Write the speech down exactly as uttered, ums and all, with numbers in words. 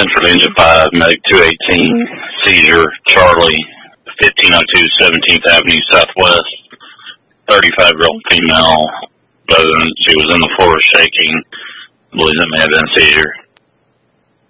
Central Engine five, Meg two eighteen, seizure, Charlie, fifteen oh two seventeenth Avenue Southwest, thirty-five-year-old female, she was in the floor shaking, believes it may have been a seizure.